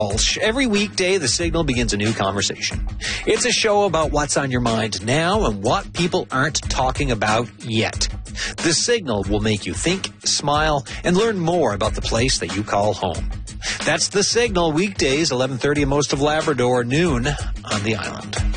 Walsh. Every weekday, The Signal begins a new conversation. It's a show about what's on your mind now and what people aren't talking about yet. The Signal will make you think, smile, and learn more about the place that you call home. That's The Signal, weekdays, 11:30 in most of Labrador, noon on the island.